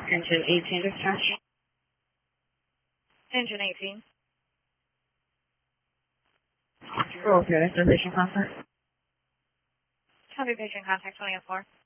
Engine 18 dispatch. Engine 18. Okay, reservation contact. Copy patient contact 2004.